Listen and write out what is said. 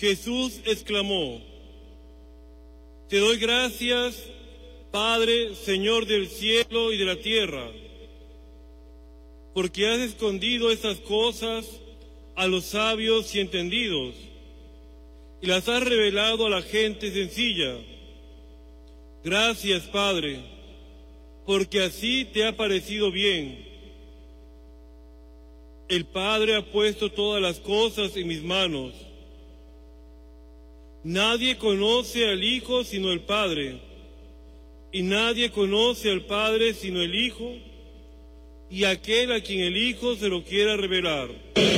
Jesús exclamó: Te doy gracias, Padre, Señor del cielo y de la tierra, porque has escondido estas cosas a los sabios y entendidos, y las has revelado a la gente sencilla. Gracias, Padre, porque así te ha parecido bien. El Padre ha puesto todas las cosas en mis manos. Nadie conoce al Hijo sino el Padre, y nadie conoce al Padre sino el Hijo, y aquel a quien el Hijo se lo quiera revelar.